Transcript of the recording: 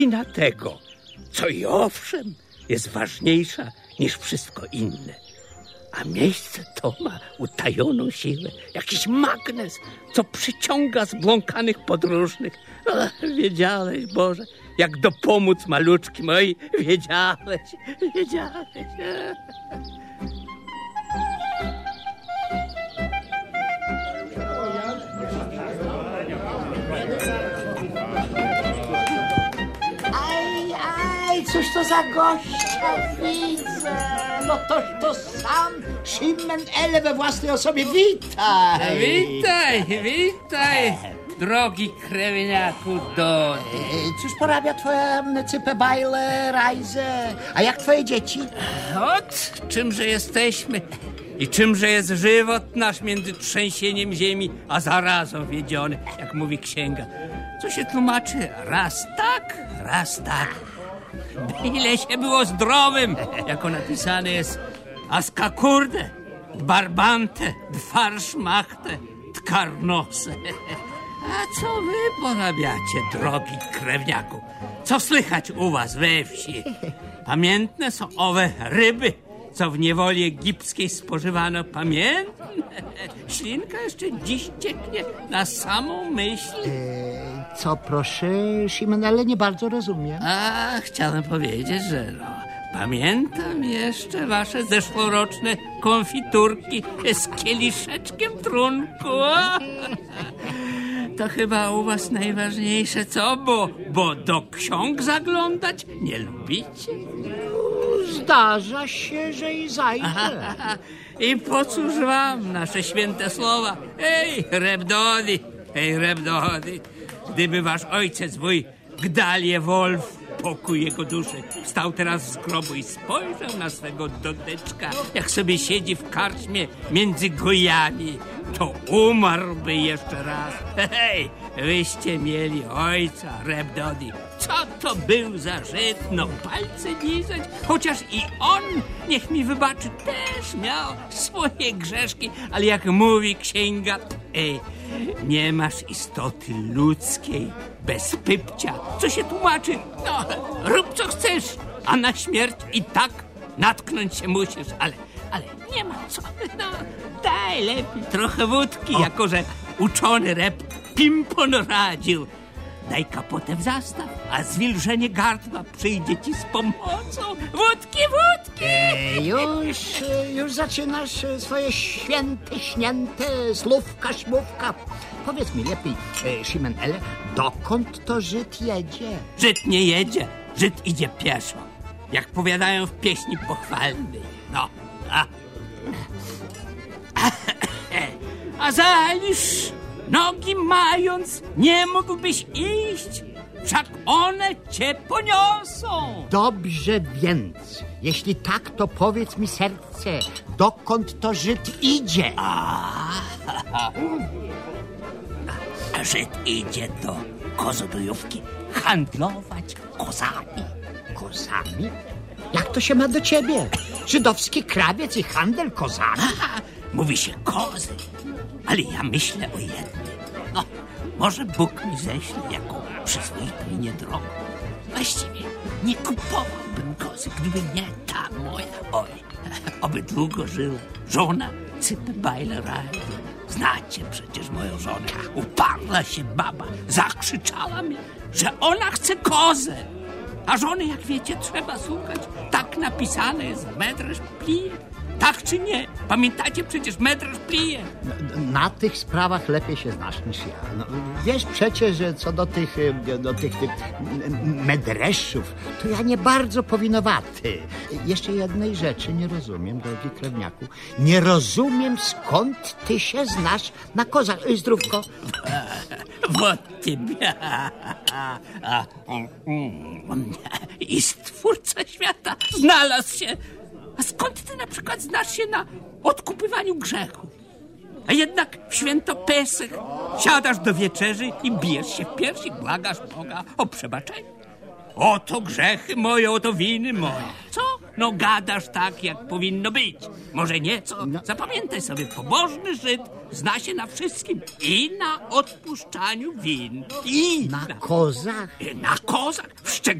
na tego, co i owszem jest ważniejsza niż wszystko inne. A miejsce to ma utajoną siłę, jakiś magnes, co przyciąga zbłąkanych podróżnych. Wiedziałeś, Boże, jak dopomóc maluczkim. Oj, wiedziałeś. Aj, cóż to za gościa widzę. No toż to sam Szymon Ele we własnej osobie. Witaj. Witaj, drogi krewniaku Dody. Cóż porabia twoja Cypebajle, Rajze? A jak twoje dzieci? Ot, czymże jesteśmy i czymże jest żywot nasz między trzęsieniem ziemi a zarazą wiedziony, jak mówi księga. Co się tłumaczy raz tak. Ile się było zdrowym, jako napisane jest aska kurde, barbante, dwarszmachte, tkarnose. A co wy porabiacie, drogi krewniaku? Co słychać u was we wsi? Pamiętne są owe ryby, co w niewoli egipskiej spożywano. Pamiętne? Ślinka jeszcze dziś cieknie na samą myśl. Co proszę, Szymon Ele, nie bardzo rozumiem. A, chciałem powiedzieć, że pamiętam jeszcze wasze zeszłoroczne konfiturki z kieliszeczkiem trunku. To chyba u was najważniejsze, co? Bo do ksiąg zaglądać nie lubicie? Zdarza się, że i zajdę. I po cóż wam nasze święte słowa? Ej, Rebdody, gdyby wasz ojciec, wuj Gdalie Wolf, pokój jego duszy, wstał teraz z grobu i spojrzał na swego Dodeczka, jak sobie siedzi w karczmie między gojami, to umarłby jeszcze raz. Hej, wyście mieli ojca, Rebdody. Co to był za Żyd? No palce lizać, chociaż i on, niech mi wybaczy, też miał swoje grzeszki, ale jak mówi księga, nie masz istoty ludzkiej bez pypcia. Co się tłumaczy? No, rób co chcesz, a na śmierć i tak natknąć się musisz, ale nie ma co. No, daj lepiej trochę wódki, jako że uczony rep Pimpon radził. Daj kapotę w zastaw, a zwilżenie gardła przyjdzie ci z pomocą. Wódki! Już zaczynasz swoje śnięte słówka, śmówka. Powiedz mi lepiej, Szymon Ele, dokąd to Żyd jedzie? Żyd nie jedzie, Żyd idzie pieszo, jak powiadają w pieśni pochwalnej. No, a zaliż nogi mając, nie mógłbyś iść, wszak one cię poniosą. Dobrze więc, jeśli tak, to powiedz mi, serce, dokąd to Żyd idzie? Żyd idzie do kozobojówki handlować kozami. Kozami? Jak to się ma do ciebie? Żydowski krawiec i handel kozami? Mówi się kozy, ale ja myślę o jednym. No, może Bóg mi ześle jaką przyzwoitą i niedrogą. Właściwie nie kupowałbym kozy, gdyby nie ta moja. Oj, oby długo żyła żona Cypebajle Rajze. Znacie przecież moją żonę. Uparła się baba, zakrzyczała mi, że ona chce kozę. A żony, jak wiecie, trzeba słuchać. Tak napisane jest w Medrash Plije. Tak czy nie? Pamiętacie przecież Medrash Plije? Na tych sprawach lepiej się znasz niż ja. No, wiesz przecież, że co do tych medreszów, to ja nie bardzo powinowaty. Jeszcze jednej rzeczy nie rozumiem, drogi krewniaku. Nie rozumiem, skąd ty się znasz na kozach. Zdrówko. Вот тебя. I Stwórca świata znalazł się. A skąd ty na przykład znasz się na odkupywaniu grzechu? A jednak w święto Pesach siadasz do wieczerzy i bijesz się w piersi, i błagasz Boga o przebaczenie. Oto grzechy moje, oto winy moje. Co? No gadasz tak, jak powinno być. Może nieco? Zapamiętaj sobie, pobożny Żyd zna się na wszystkim. I na odpuszczaniu win. I Na kozach? na kozach. W szczególności